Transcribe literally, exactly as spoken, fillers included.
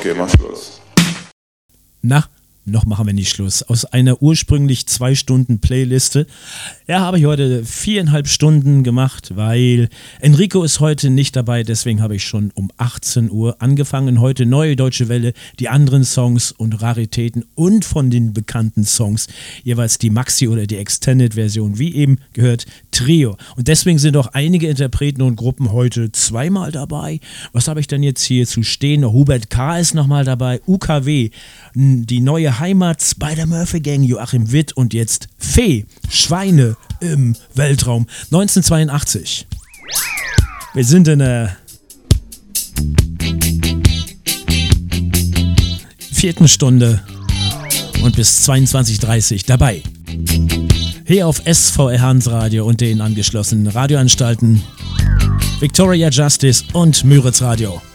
Okay, mach Schluss. Na, noch machen wir nicht Schluss. Aus einer ursprünglich zwei Stunden Playliste, ja, habe ich heute viereinhalb Stunden gemacht, weil Enrico ist heute nicht dabei, deswegen habe ich schon um achtzehn Uhr angefangen. Heute Neue Deutsche Welle, die anderen Songs und Raritäten und von den bekannten Songs jeweils die Maxi- oder die Extended-Version, wie eben gehört, Trio. Und deswegen sind auch einige Interpreten und Gruppen heute zweimal dabei. Was habe ich denn jetzt hier zu stehen? Hubert K. ist nochmal dabei, U K W, die neue Heimat, Spider-Murphy-Gang, Joachim Witt und jetzt Fee, Schweine im Weltraum, neunzehnhundertzweiundachtzig. Wir sind in der vierten Stunde und bis zweiundzwanzig Uhr dreißig dabei. Hier auf S V R Hansradio und den angeschlossenen Radioanstalten Victoria Justice und Müritz Radio.